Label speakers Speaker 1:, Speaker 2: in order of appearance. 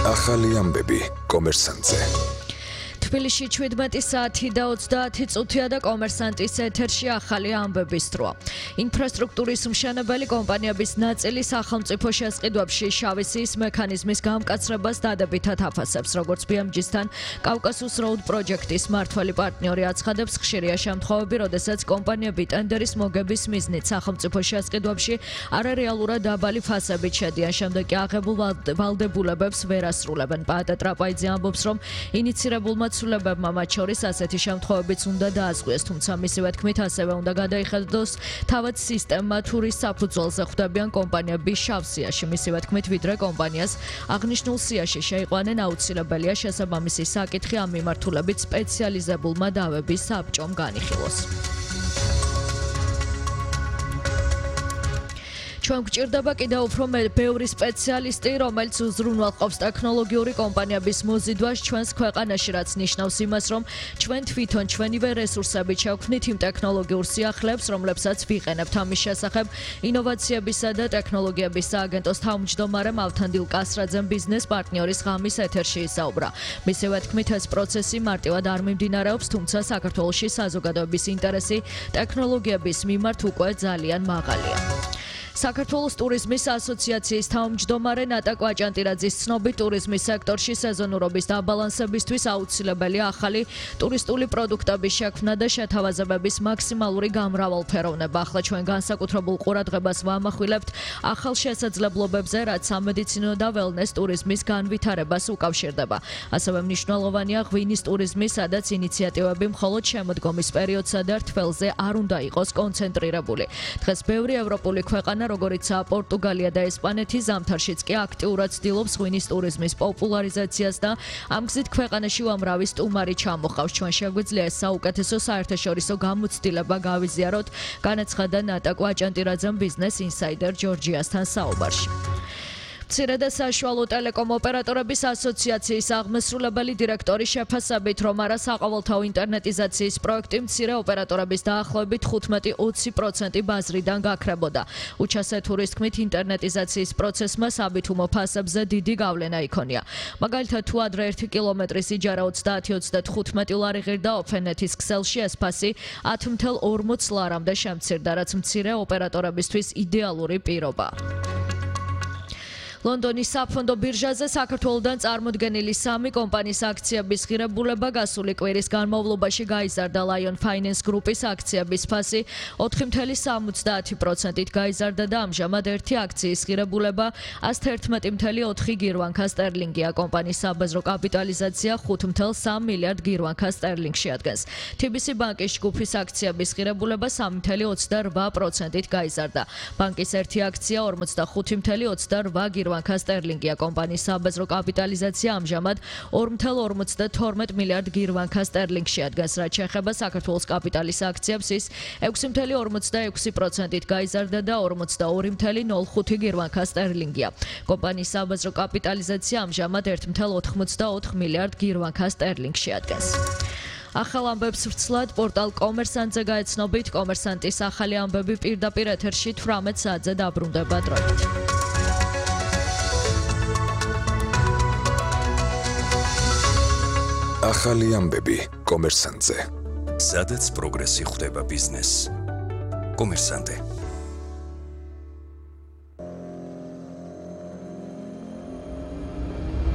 Speaker 1: ახალი ამბები კომერსანტზე.
Speaker 2: თბილისში 17 საათი და 30 წუთია და კომერსანტის ეთერში ახალი ამბების დროა. ინფრასტრუქტურის მშენებელი კომპანიების ნაწილი სახელმწიფო შესყიდვებში შავი სიის მექანიზმის გამკაცრებას დადებითად აფასებს, როგორც BMG-სთან კავკასუს Road პროჯექტის მმართველი პარტნიორი აცხადებს, ხშირია შემთხვევები, როდესაც კომპანიები ტენდერის მოგების მიზნით სახელმწიფო შესყიდვებში არარეალურად დაბალი ფასებით შედიან, შემდეგ კი აღებულ ვალდებულებებს ვერ ასრულებენ. პაატა ტრაპაიძე ამბობს, რომ ინიცირებულმა ცვლილებებმა მათ შორის ასეთი შემთხვევებიც უნდა დააზღვიოს, თუმცა მისივე თქმით ასევე უნდა გადაიხედოს თავად სისტემა თუ რის საფუძველზე ხვდებიან კომპანიები შავ სიაში. მისივე თქმით, ვიდრე კომპანიას აღნიშნულ სიაში შეიყვანენ, აუცილებელია შესაბამისი საკითხი ამ მიმართულებით სპეციალიზებულმა დავების საბჭომ განიხილოს. ჩვენ გვჭირდება კიდევ უფრო ბევრი სპეციალისტი, რომელიც უზრუნველყოფს ტექნოლოგიური კომპანიების მოზიდვას ჩვენს ქვეყანაში, რაც ნიშნავს იმას, რომ ჩვენ თვითონ ჩვენივე რესურსებით შევქმნით იმ ტექნოლოგიურ სიახლეებს, რომლებსაც ვიყენებთ. ამის შესახებ ინოვაციებისა და ტექნოლოგიების სააგენტოს თავმჯდომარემ ავთანდილ კასრაძემ ბიზნეს პარტნიორის ღამის ეთერში ისაუბრა. მისივე თქმით, ეს პროცესი მარტივად არ მიმდინარეობს, თუმცა საქართველოში საზოგადოების ინტერესი ტექნოლოგიების მიმართ უკვე ძალიან მაღალია. საქართველოს ტურიზმის ასოციაციის თავმჯდომარე ნატა კვაჭანტირაძის ცნობით, ტურიზმის სექტორში სეზონურობის დაბალანსებისთვის აუცილებელია ახალი ტურისტული პროდუქტების შექმნა და შეთავაზებების მაქსიმალური გამრავალფეროვნება. ახლა ჩვენ განსაკუთრებულ ყურადღებას ვამახვილებთ ახალ შესაძლებლობებზე, რაც სამედიცინო და ველნეს ტურიზმის განვითარებას უკავშირდება. ასევე მნიშვნელოვანია ღვინის ტურიზმი, სადაც ინიციატივები მხოლოდ შემოდგომის პერიოდსა და რთველზე არ უნდა იყოს კონცენტრირებული. დღეს ბევრი ევროპული ქვეყანა, როგორიცაა პორტუგალია და ესპანეთი, ზამთარშიც კი აქტიურად ცდილობს ღვინის ტურიზმის პოპულარიზაციას და ამ გზით ქვეყანაში უამრავი სტუმარი ჩამოხავს. ჩვენ შეგვიძლია ეს საუკეთესო საერთაშორისო გამოცდილება გავიზიაროთ, განაცხადა ნატა კვაჭანტირაძემ ბიზნეს ინსაიდერ ჯორჯიასთან საუბარში. მცირე და საშუალო ტელეკომ ოპერატორების ასოციაციის აღმასრულებელი დირექტორი შეფასებით, რომ არა საყოველთაო ინტერნეტიზაციის პროექტი მცირე ოპერატორების დაახლოებით 15-20% ბაზრიდან გაქრებოდა. უჩასეთურის თქმით, ინტერნეტიზაციის პროცესმა საბითუმო ფასებზე დიდი გავლენა იქონია. მაგალითად, თუ ადრე 1 კილომეტრის იჯარა 30-35 ლარი ღირდა ოფენეთის ქსელში, ეს ფასი 10.40 ლარამდე შემცირდა, რაც მცირე ოპერატორებისთვის იდეალური პირობაა. ლონდონის საფონდო ბირჟაზე საქართველოდან წარმოდგენილი 3 კომპანიის აქციების ღირებულება გასული კვირის განმავლობაში გაიზარდა. Lion Finance Group-ის აქციების ფასი 4.70%-ით გაიზარდა და ამჟამად ერთი აქციის ღირებულება 111.4 გირვანქა სტერლინგია. კომპანიის საბაზრო კაპიტალიზაცია 5.3 მილიარდ გირვანქა სტერლინგს შეადგენს. TBC ბანკის ჯგუფის აქციების ღირებულება 3.28%-ით გაიზარდა. ბანკის ერთი აქცია 45.28 გირვანქა სტერლინგია. კომპანიის საბაზრო კაპიტალიზაცია ამჟამად 2.52 მილიარდ გირვანქა სტერლინგს შეადგენს. რაც შეეხება საქართველოს კაპიტალის აქციებს, ის 6.46%-ით გაიზარდა და 42.05 გირვანქა სტერლინგია. კომპანიის საბაზრო კაპიტალიზაცია ამჟამად 1.84 მილიარდ გირვანქა სტერლინგს შეადგენს. ახალ ამბებს ვრცლად პორტალ კომერსანტზე გაეცნობით. კომერსანტის ახალი ამბები პირდაპირ ეთერში 18 საათზე დაბრუნდება დროით.
Speaker 1: ახალი ამბები კომერსანტზე.
Speaker 3: სადაც პროგრესი ხდება ბიზნესს. კომერსანტე.